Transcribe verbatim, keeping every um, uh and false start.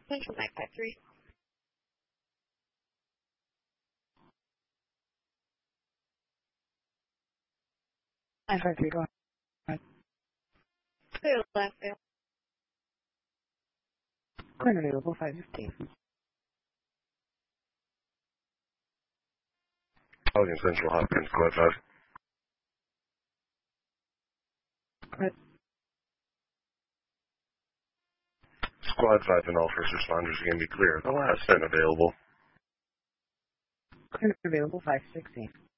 Central nine five three. nine five three, go ahead. Clear last bill. Current available, five fifteen. Housing Central Hopkins, Squad five. Go ahead. Squad five and all first responders are going to be clear. The last ten available. Current available, five sixteen.